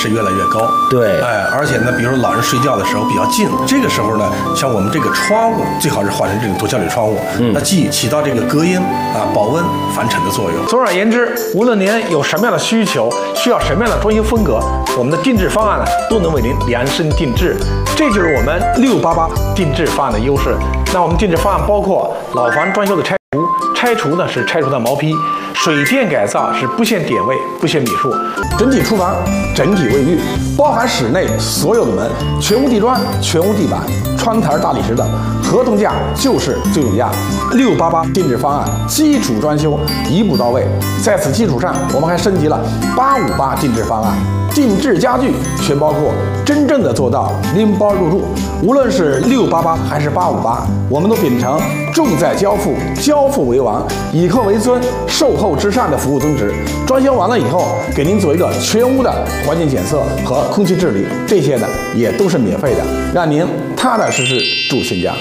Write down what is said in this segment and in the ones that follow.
是越来越高。 对， 而且呢，比如说老人睡觉的时候比较近，这个时候呢，像我们这个窗户最好是换成这种多效率窗户，那既起到这个隔音保温反尘的作用。 总而言之，无论您有什么样的需求，需要什么样的装修风格，我们的定制方案呢都能为您量身定制。这就是我们688定制方案的优势。那我们定制方案包括老房装修的拆除呢是拆除的毛坯，水电改造是不限点位、不限米数，整体厨房、整体卫浴，包含室内所有的门，全屋地砖、全屋地板、窗台、大理石等，合同价就是最终价。688定制方案，基础装修一步到位。在此基础上，我们还升级了858定制方案。定制家具全包括，真正的做到拎包入住。无论是688还是858，我们都秉承重在交付、交付为王、以客为尊、售后至上的服务宗旨。装修完了以后，给您做一个全屋的环境检测和空气治理，这些呢也都是免费的，让您踏踏实实住新家。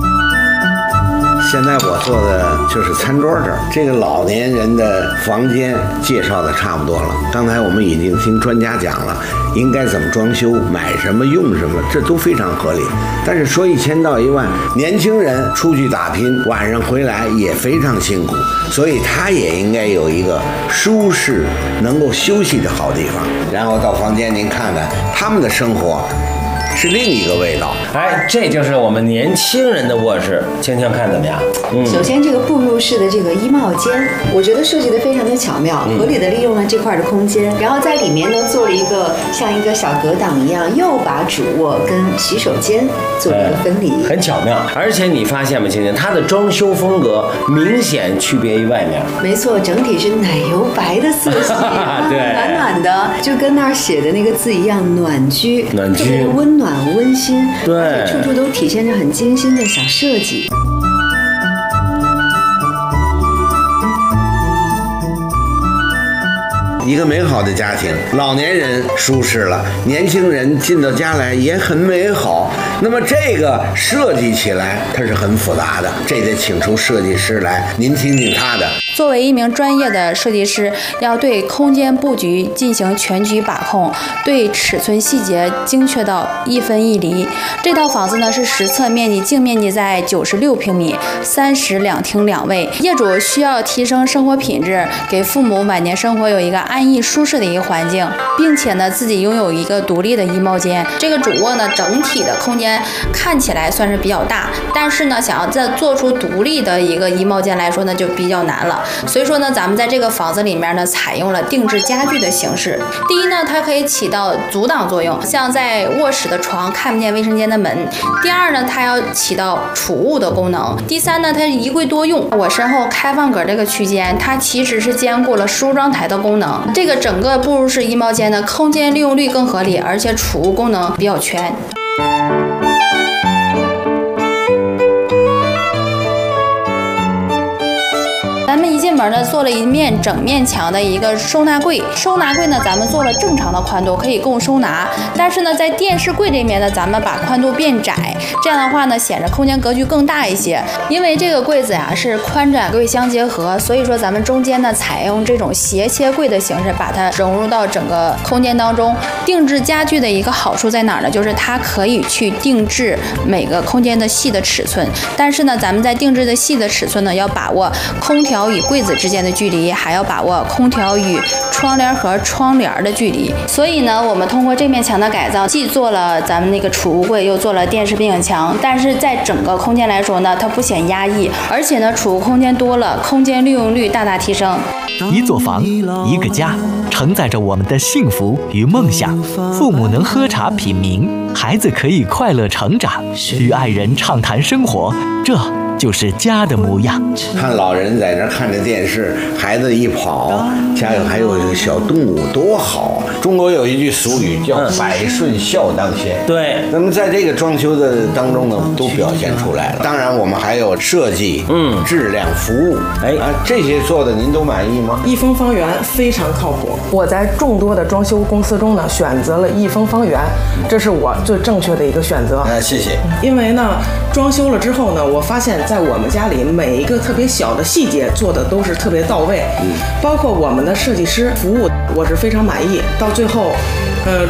现在我坐的就是餐桌这儿，这个老年人的房间介绍的差不多了。刚才我们已经听专家讲了，应该怎么装修，买什么用什么，这都非常合理。但是说1000到1万，年轻人出去打拼，晚上回来也非常辛苦，所以他也应该有一个舒适、能够休息的好地方。然后到房间您看看他们的生活是另一个味道。 这就是我们年轻人的卧室，青青看怎么样？ 首先这个步入式的这个衣帽间，我觉得设计的非常的巧妙，合理的利用了这块的空间，然后在里面呢做了一个像一个小隔挡一样，又把主卧跟洗手间做了一个分离， 很巧妙。而且你发现没，青青，它的装修风格明显区别于外面。没错，整体是奶油白的色系， 对， 暖暖的，就跟那儿写的那个字一样，暖居，特别温暖温馨， 对， 处处都体现着很精心的小设计。 一个美好的家庭，老年人舒适了，年轻人进到家来也很美好。那么这个设计起来它是很复杂的，这得请出设计师来，您听听他的。 作为一名专业的设计师，要对空间布局进行全局把控，对尺寸细节精确到1分1厘。这套房子呢是实测面积净面积在96平米，32厅2卫。业主需要提升生活品质，给父母晚年生活有一个安逸舒适的一个环境，并且呢自己拥有一个独立的衣帽间。这个主卧呢整体的空间看起来算是比较大，但是呢想要再做出独立的一个衣帽间来说呢就比较难了。所以说呢，咱们在这个房子里面呢，采用了定制家具的形式。第一呢，它可以起到阻挡作用，像在卧室的床看不见卫生间的门。第二呢，它要起到储物的功能。第三呢，它一柜多用。我身后开放格这个区间，它其实是兼顾了梳妆台的功能。这个整个步入式衣帽间的空间利用率更合理，而且储物功能比较全。咱们一进门呢，做了一面整面墙的一个收纳柜。收纳柜呢，咱们做了正常的宽度，可以供收纳。但是呢，在电视柜这边呢，咱们把宽度变窄，这样的话呢，显得空间格局更大一些。因为这个柜子呀是宽窄柜相结合，所以说咱们中间呢采用这种斜切柜的形式，把它融入到整个空间当中。定制家具的一个好处在哪儿呢？就是它可以去定制每个空间的细的尺寸。但是呢，咱们在定制的细的尺寸呢，要把握空调与柜子之间的距离，还要把握空调与窗帘和窗帘的距离。所以呢，我们通过这面墙的改造，既做了咱们那个储物柜，又做了电视背景墙，但是在整个空间来说呢，它不显压抑，而且呢，储物空间多了，空间利用率大大提升。 一座房，一个家，承载着我们的幸福与梦想。父母能喝茶品茗，孩子可以快乐成长，与爱人畅谈生活，这就是家的模样。 看老人在那看着电视，孩子一跑，家里还有一个小动物，多好啊！中国有一句俗语叫“百顺孝当先”， 对。 那么在这个装修的当中呢，都表现出来了。当然，我们还有设计、质量、服务，这些做的您都满意吗？ 益丰方圆非常靠谱。我在众多的装修公司中呢，选择了益丰方圆，这是我最正确的一个选择。 谢谢。 因为呢，装修了之后呢，我发现在我们家里每一个特别小的细节做的都是特别到位，包括我们的设计师服务，我是非常满意。到最后，